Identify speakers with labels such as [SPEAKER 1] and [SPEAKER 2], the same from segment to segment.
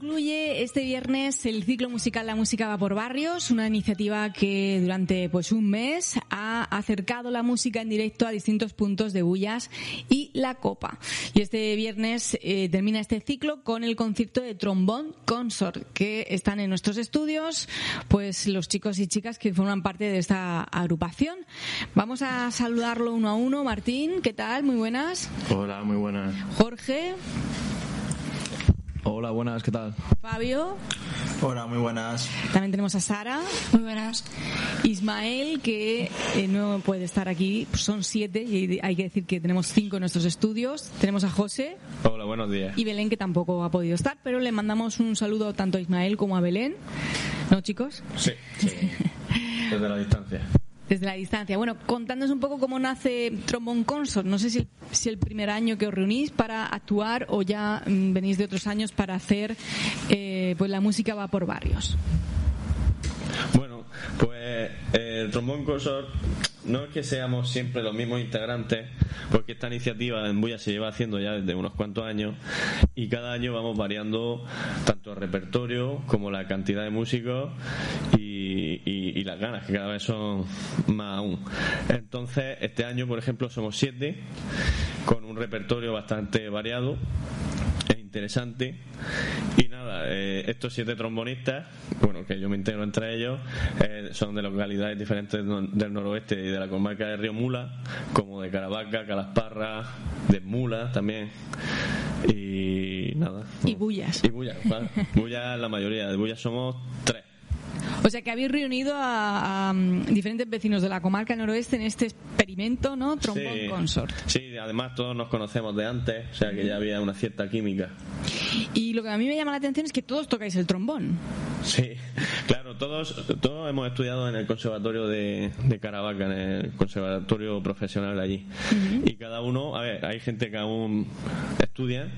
[SPEAKER 1] Concluye este viernes el ciclo musical La Música va por barrios, una iniciativa que durante un mes ha acercado la música en directo a distintos puntos de Bullas y La Copa. Y este viernes termina este ciclo con el concierto de Trombone Consort, que están en nuestros estudios pues los chicos y chicas que forman parte de esta agrupación. Vamos a saludarlo uno a uno. Martín, ¿qué tal? Muy buenas.
[SPEAKER 2] Hola, muy buenas.
[SPEAKER 1] Jorge.
[SPEAKER 3] Hola, buenas, ¿qué tal?
[SPEAKER 1] Fabio.
[SPEAKER 4] Hola, muy buenas.
[SPEAKER 1] También tenemos a Sara.
[SPEAKER 5] Muy buenas.
[SPEAKER 1] Ismael, que no puede estar aquí, son 7 y hay que decir que tenemos 5 en nuestros estudios. Tenemos a José.
[SPEAKER 2] Hola, buenos días.
[SPEAKER 1] Y Belén, que tampoco ha podido estar, pero le mandamos un saludo tanto a Ismael como a Belén. ¿No, chicos?
[SPEAKER 2] Sí. Desde la distancia.
[SPEAKER 1] Desde la distancia. Bueno, contándonos un poco cómo nace Trombone Consort. No sé si el primer año que os reunís para actuar o ya venís de otros años para hacer pues La Música va por barrios.
[SPEAKER 2] Bueno, pues el Trombone Consort no es que seamos siempre los mismos integrantes, porque esta iniciativa en Bulla se lleva haciendo ya desde unos cuantos años y cada año vamos variando tanto el repertorio como la cantidad de músicos y las ganas, que cada vez son más aún. Entonces, este año, por ejemplo, somos 7 con un repertorio bastante variado e interesante. Y nada, estos 7 trombonistas, bueno, que yo me integro entre ellos, son de localidades diferentes del noroeste y de la comarca de Río Mula, como de Caravaca, Calasparra, de Mula también. Y nada.
[SPEAKER 1] Y Bullas.
[SPEAKER 2] Y Bullas, claro. Bullas, la mayoría. De Bullas somos 3.
[SPEAKER 1] O sea que habéis reunido a diferentes vecinos de la comarca noroeste en este experimento, ¿no? Trombone Consort.
[SPEAKER 2] Sí, además todos nos conocemos de antes, o sea que ya había una cierta química.
[SPEAKER 1] Y lo que a mí me llama la atención es que todos tocáis el trombón.
[SPEAKER 2] Sí, claro, todos hemos estudiado en el conservatorio de Caravaca, en el conservatorio profesional allí. Y cada uno, a ver, hay gente que aún estudia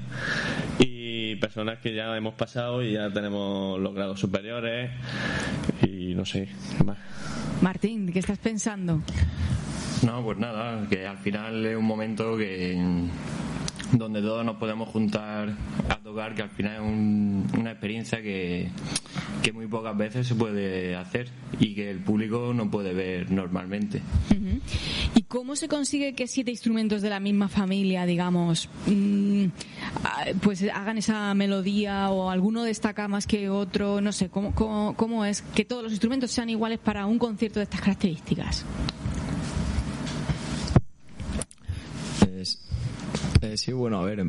[SPEAKER 2] y personas que ya hemos pasado y ya tenemos los grados superiores y no sé más.
[SPEAKER 1] Martín, ¿qué estás pensando?
[SPEAKER 3] No, pues nada, que al final es un momento donde todos nos podemos juntar a tocar, que al final es una experiencia que muy pocas veces se puede hacer y que el público no puede ver normalmente.
[SPEAKER 1] ¿Y cómo se consigue que 7 instrumentos de la misma familia, digamos, pues hagan esa melodía, o alguno destaca más que otro? No sé, ¿cómo es que todos los instrumentos sean iguales para un concierto de estas características?
[SPEAKER 3] Sí, bueno, a ver,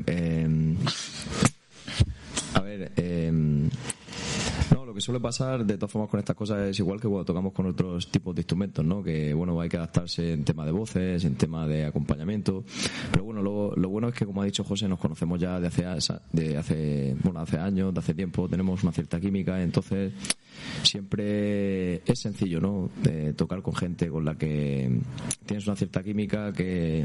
[SPEAKER 3] no, lo que suele pasar de todas formas con estas cosas es igual que cuando tocamos con otros tipos de instrumentos, ¿no? Que bueno, hay que adaptarse en tema de voces, en tema de acompañamiento, pero bueno, lo bueno es que, como ha dicho José, nos conocemos ya de hace años, de hace tiempo, tenemos una cierta química, entonces siempre es sencillo, ¿no? Tocar con gente con la que tienes una cierta química, que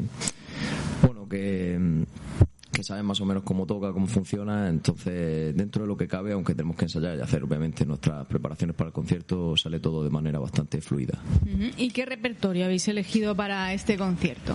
[SPEAKER 3] saben más o menos cómo toca, cómo funciona. Entonces, dentro de lo que cabe, aunque tenemos que ensayar y hacer obviamente nuestras preparaciones para el concierto, sale todo de manera bastante fluida.
[SPEAKER 1] ¿Y qué repertorio habéis elegido para este concierto?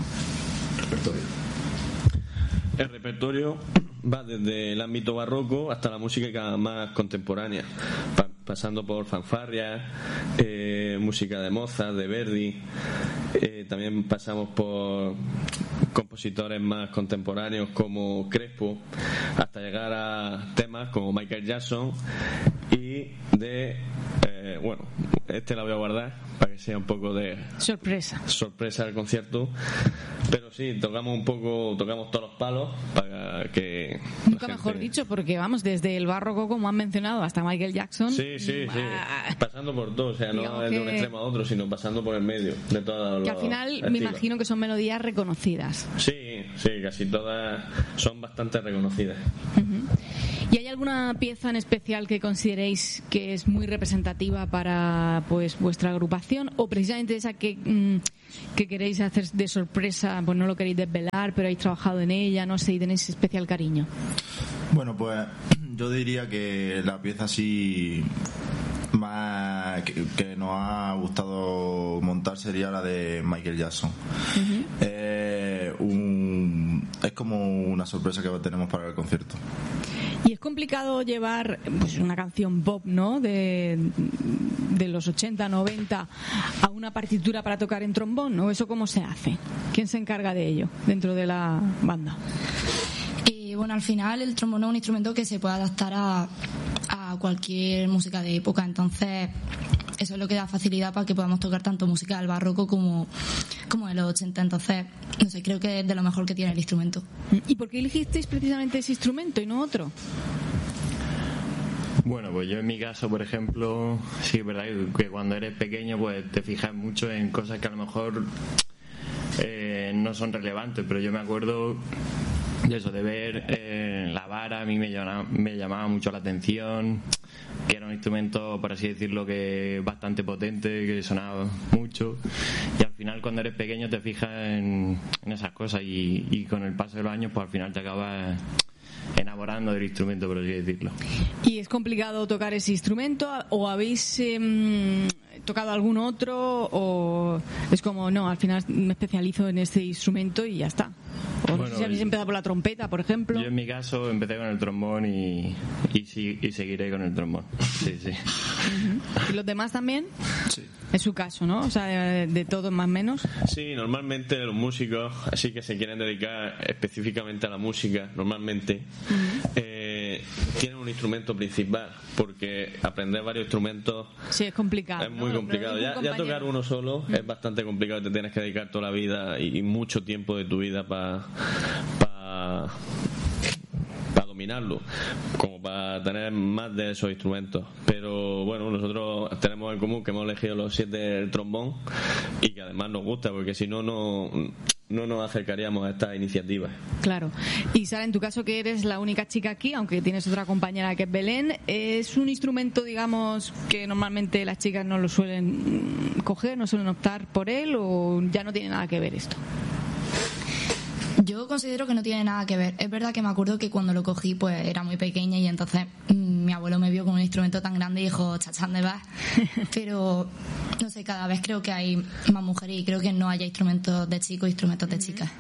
[SPEAKER 2] El repertorio va desde el ámbito barroco hasta la música más contemporánea, pasando por fanfarrias, música de Mozart, de Verdi. También pasamos por compositores más contemporáneos como Crespo, hasta llegar a temas como Michael Jackson y de bueno, este la voy a guardar para que sea un poco de sorpresa al concierto, pero sí, tocamos todos los palos para que
[SPEAKER 1] nunca mejor dicho, porque vamos, desde el barroco, como han mencionado, hasta Michael Jackson.
[SPEAKER 2] Sí, pasando por todo, o sea, no de un extremo a otro, sino pasando por el medio de todos. Que
[SPEAKER 1] al final me imagino que son melodías reconocidas.
[SPEAKER 2] Sí, casi todas son bastante reconocidas.
[SPEAKER 1] ¿Y hay alguna pieza en especial que consideréis que es muy representativa para pues vuestra agrupación, o precisamente esa que queréis hacer de sorpresa, pues no lo queréis desvelar, pero habéis trabajado en ella, no sé, y tenéis especial cariño?
[SPEAKER 4] Bueno, pues yo diría que la pieza así más que nos ha gustado montar sería la de Michael Jackson. Es como una sorpresa que tenemos para el concierto.
[SPEAKER 1] Y es complicado llevar pues una canción pop, ¿no? De los 80, 90 a una partitura para tocar en trombón, ¿no? ¿Eso cómo se hace? ¿Quién se encarga de ello dentro de la banda?
[SPEAKER 5] Bueno, al final el trombón es un instrumento que se puede adaptar a cualquier música de época, entonces eso es lo que da facilidad para que podamos tocar tanto música del barroco como de los 80, entonces no sé, creo que es de lo mejor que tiene el instrumento.
[SPEAKER 1] ¿Y por qué elegisteis precisamente ese instrumento y no otro?
[SPEAKER 3] Bueno, pues yo en mi caso, por ejemplo, sí es verdad que cuando eres pequeño pues te fijas mucho en cosas que a lo mejor no son relevantes, pero yo me acuerdo de eso, de ver la vara. A mí me llamaba mucho la atención, que era un instrumento, por así decirlo, que bastante potente, que sonaba mucho, y al final cuando eres pequeño te fijas en esas cosas y con el paso de los años pues al final te acabas enamorando del instrumento, por así decirlo.
[SPEAKER 1] ¿Y es complicado tocar ese instrumento o habéis tocado algún otro, o es como no, al final me especializo en este instrumento y ya está? O no sé si habéis empezado por la trompeta, por ejemplo.
[SPEAKER 3] Yo en mi caso empecé con el trombón y seguiré con el trombón. Sí, sí.
[SPEAKER 1] ¿Y los demás también?
[SPEAKER 4] Sí.
[SPEAKER 1] Es su caso, ¿no? O sea, de todo más o menos.
[SPEAKER 2] Sí, normalmente los músicos, así que se quieren dedicar específicamente a la música, normalmente tienen un instrumento principal, porque aprender varios instrumentos
[SPEAKER 1] sí, es complicado.
[SPEAKER 2] Es muy complicado. Ya tocar uno solo es bastante complicado, te tienes que dedicar toda la vida y mucho tiempo de tu vida para dominarlo, como para tener más de esos instrumentos. Pero bueno, nosotros tenemos en común que hemos elegido los 7 del trombón y que además nos gusta, porque si no nos acercaríamos a estas iniciativas.
[SPEAKER 1] Claro. Y Sara, en tu caso, que eres la única chica aquí, aunque tienes otra compañera que es Belén, ¿es un instrumento, digamos, que normalmente las chicas no lo suelen coger, no suelen optar por él, o ya no tiene nada que ver esto?
[SPEAKER 5] Yo considero que no tiene nada que ver. Es verdad que me acuerdo que cuando lo cogí pues era muy pequeña y entonces mi abuelo me vio con un instrumento tan grande y dijo, chachán de vas. Pero no sé, cada vez creo que hay más mujeres y creo que no haya instrumentos de chicos e instrumentos de chicas.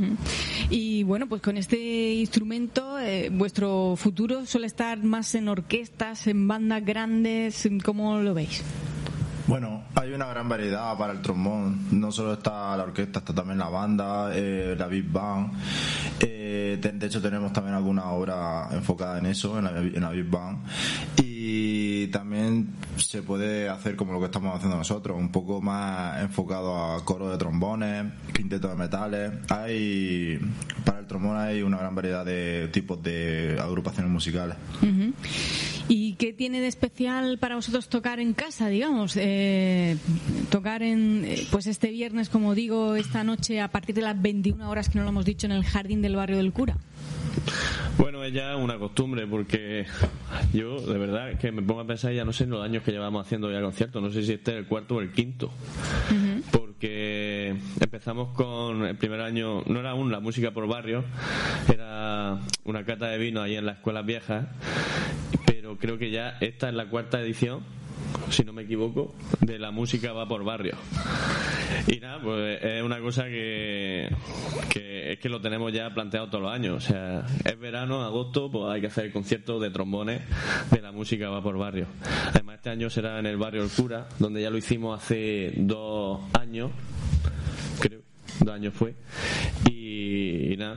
[SPEAKER 1] Y bueno, pues con este instrumento vuestro futuro suele estar más en orquestas, en bandas grandes. ¿Cómo lo veis?
[SPEAKER 4] Bueno, hay una gran variedad para el trombón. No solo está la orquesta, está también la banda, la big band. De hecho, tenemos también alguna obra enfocada en eso, en la big band. Y también se puede hacer como lo que estamos haciendo nosotros, un poco más enfocado a coro de trombones, quinteto de metales. Para el trombón hay una gran variedad de tipos de agrupaciones musicales.
[SPEAKER 1] ¿Y qué tiene de especial para vosotros tocar en casa, digamos? Tocar pues este viernes, como digo, esta noche a partir de las 21 horas, que no lo hemos dicho, en el Jardín del Barrio del Cura.
[SPEAKER 2] Bueno, es ya una costumbre, porque yo de verdad que me pongo a pensar, ya no sé en los años que llevamos haciendo ya conciertos, no sé si este es el 4º o el 5º, porque empezamos con el primer año, no era aún la música por barrio, era una cata de vino ahí en las escuelas viejas, pero creo que ya esta es la 4ª edición, si no me equivoco, de la música va por barrio. Y nada, pues es una cosa que es que lo tenemos ya planteado todos los años. O sea, es verano, agosto, pues hay que hacer conciertos de trombones de la música va por barrio. Además, este año será en el barrio El Cura, donde ya lo hicimos hace 2 años, creo. 2 años fue. Y nada,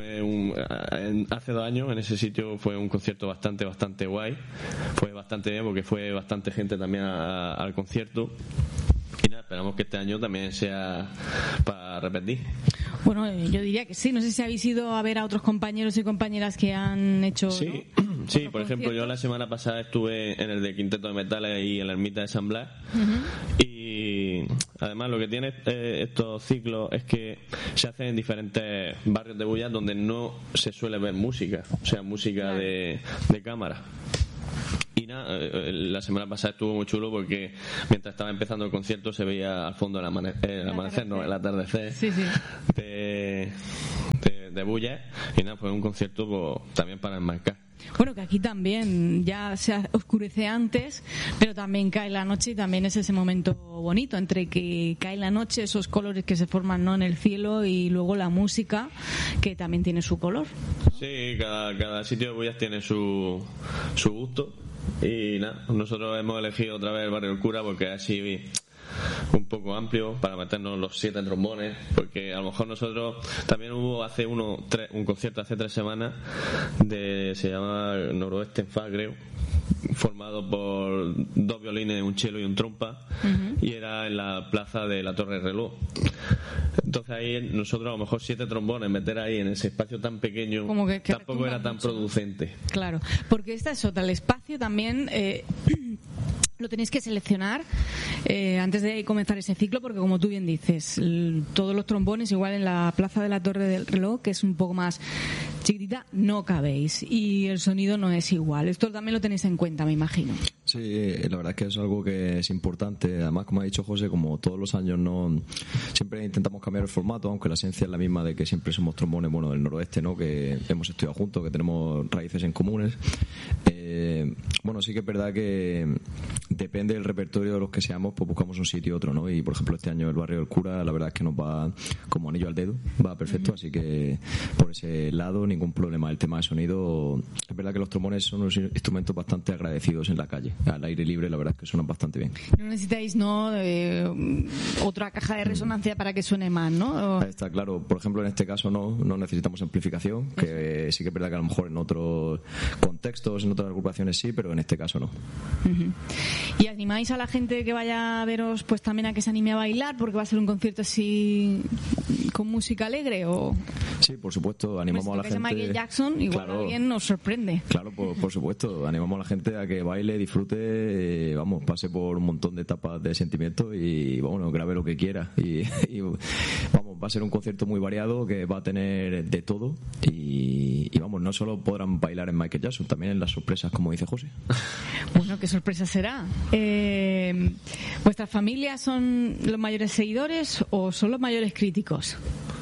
[SPEAKER 2] hace 2 años en ese sitio fue un concierto bastante guay. Fue bastante bien porque fue bastante gente también al concierto. Y nada, esperamos que este año también sea para repetir.
[SPEAKER 1] Bueno, yo diría que sí. No sé si habéis ido a ver a otros compañeros y compañeras que han hecho...
[SPEAKER 2] Sí,
[SPEAKER 1] ¿no?
[SPEAKER 2] Sí, por ejemplo, yo la semana pasada estuve en el de Quinteto de Metales y en la Ermita de San Blas. Y además lo que tiene estos ciclos es que se hacen en diferentes barrios de Bulla donde no se suele ver música, o sea, música de cámara. Y nada, la semana pasada estuvo muy chulo porque mientras estaba empezando el concierto se veía al fondo el amanecer, no, el atardecer de Bulla. Y nada, fue un concierto pues, también para enmarcar.
[SPEAKER 1] Bueno, que aquí también ya se oscurece antes, pero también cae la noche y también es ese momento bonito entre que cae la noche, esos colores que se forman, ¿no?, en el cielo, y luego la música, que también tiene su color.
[SPEAKER 2] Sí, cada sitio de Bullas tiene su gusto. Y nada, nosotros hemos elegido otra vez el Barrio del Cura porque así un poco amplio para meternos los 7 trombones, porque a lo mejor nosotros también hubo hace un concierto hace 3 semanas se llama Noroeste en Fa, creo, formado por 2 violines, un cello y un trompa, y era en la plaza de la Torre Reloj. Entonces ahí nosotros a lo mejor 7 trombones meter ahí en ese espacio tan pequeño
[SPEAKER 1] como que
[SPEAKER 2] tampoco era tan
[SPEAKER 1] mucho,
[SPEAKER 2] producente.
[SPEAKER 1] Claro, porque esta es otra, el espacio también lo tenéis que seleccionar antes de comenzar ese ciclo, porque como tú bien dices, todos los trombones igual en la plaza de la Torre del Reloj, que es un poco más chiquitita, no cabéis y el sonido no es igual. Esto también lo tenéis en cuenta, me imagino.
[SPEAKER 6] Sí, la verdad es que es algo que es importante. Además, como ha dicho José, como todos los años siempre intentamos cambiar el formato, aunque la esencia es la misma de que siempre somos trombones, bueno, del noroeste, ¿no?, que hemos estudiado juntos, que tenemos raíces en comunes. Bueno, sí que es verdad que depende del repertorio de los que seamos, pues buscamos un sitio u otro, ¿no? Y por ejemplo este año el Barrio del Cura, la verdad es que nos va como anillo al dedo, va perfecto, así que por ese lado ningún problema. El tema de sonido, es verdad que los trombones son unos instrumentos bastante agradecidos en la calle, al aire libre, la verdad es que suenan bastante bien.
[SPEAKER 1] No necesitáis, ¿no?, otra caja de resonancia para que suene más, ¿no?
[SPEAKER 6] Está claro, por ejemplo en este caso no necesitamos amplificación, que sí que es verdad que a lo mejor en otros contextos, en otras agrupaciones sí, pero en este caso no.
[SPEAKER 1] ¿Y animáis a la gente que vaya a veros pues también a que se anime a bailar, porque va a ser un concierto así con música alegre? O
[SPEAKER 6] sí, por supuesto, animamos a la gente.
[SPEAKER 1] Michael Jackson, igual alguien nos sorprende.
[SPEAKER 6] Claro, por supuesto, animamos a la gente a que baile, disfrute, pase por un montón de etapas de sentimientos y bueno, grabe lo que quiera y vamos, va a ser un concierto muy variado que va a tener de todo y vamos, no solo podrán bailar en Michael Jackson, también en las sorpresas, como dice José.
[SPEAKER 1] Bueno, ¿qué sorpresa será? ¿Vuestras familias son los mayores seguidores o son los mayores críticos?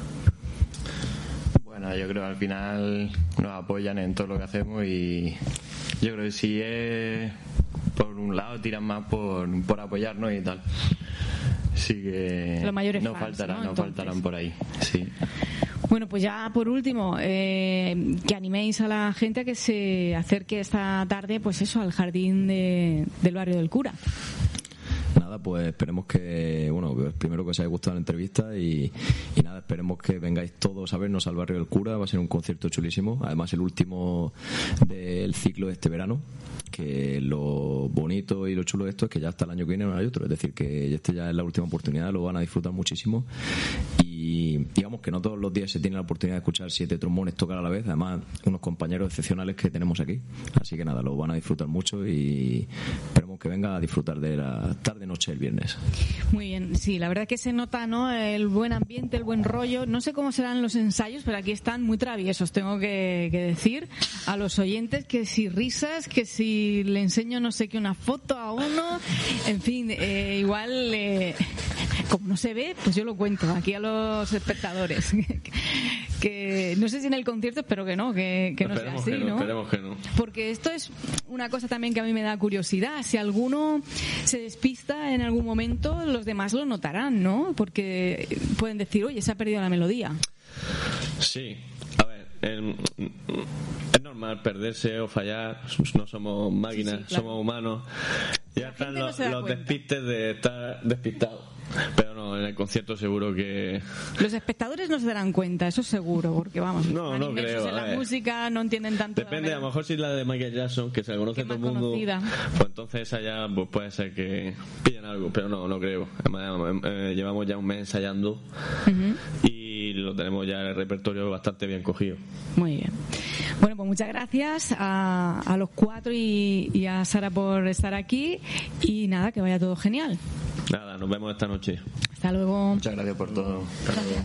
[SPEAKER 3] Bueno, yo creo que al final nos apoyan en todo lo que hacemos y yo creo que si es por un lado tiran más por apoyarnos y tal. Así que
[SPEAKER 1] los mayores
[SPEAKER 3] no
[SPEAKER 1] fans,
[SPEAKER 3] faltarán por ahí, sí.
[SPEAKER 1] Bueno, pues ya por último, que animéis a la gente a que se acerque esta tarde, pues eso, al jardín del Barrio del Cura.
[SPEAKER 6] Nada, pues esperemos que, bueno, primero que os haya gustado la entrevista y nada, esperemos que vengáis todos a vernos al Barrio del Cura. Va a ser un concierto chulísimo, además el último del ciclo de este verano, que lo bonito y lo chulo de esto es que ya hasta el año que viene no hay otro, es decir, que este ya es la última oportunidad, lo van a disfrutar muchísimo y digamos que no todos los días se tiene la oportunidad de escuchar 7 trombones tocar a la vez, además unos compañeros excepcionales que tenemos aquí, así que nada, lo van a disfrutar mucho y esperemos que venga a disfrutar de la tarde-noche el viernes.
[SPEAKER 1] Muy bien, sí, la verdad que se nota, ¿no?, el buen ambiente, el buen rollo. No sé cómo serán los ensayos, pero aquí están muy traviesos, tengo que decir a los oyentes, que si risas, que si le enseño no sé qué una foto a uno, en fin, igual como no se ve, pues yo lo cuento aquí a los espectadores. Que no sé si en el concierto, espero que no, que no sea así, ¿no?
[SPEAKER 2] Esperemos que no.
[SPEAKER 1] Porque esto es una cosa también que a mí me da curiosidad. Si alguno se despista en algún momento, los demás lo notarán, ¿no? Porque pueden decir, oye, se ha perdido la melodía.
[SPEAKER 2] Sí, a ver, es normal perderse o fallar, no somos máquinas, sí, claro. Somos humanos. Ya están los despistes de estar despistado. Pero no, en el concierto seguro que...
[SPEAKER 1] Los espectadores no se darán cuenta, eso seguro, porque vamos,
[SPEAKER 2] no creo.
[SPEAKER 1] En la música no entienden tanto.
[SPEAKER 2] Depende, a lo mejor si es la de Michael Jackson, que se la conoce todo el mundo, conocida, pues entonces allá pues puede ser que pillen algo, pero no creo. Además, llevamos ya un mes ensayando y lo tenemos ya en el repertorio bastante bien cogido.
[SPEAKER 1] Muy bien. Bueno, pues muchas gracias a los 4 y a Sara por estar aquí y nada, que vaya todo genial.
[SPEAKER 2] Nada, nos vemos esta noche.
[SPEAKER 1] Hasta luego.
[SPEAKER 3] Muchas gracias por todo. Hasta luego.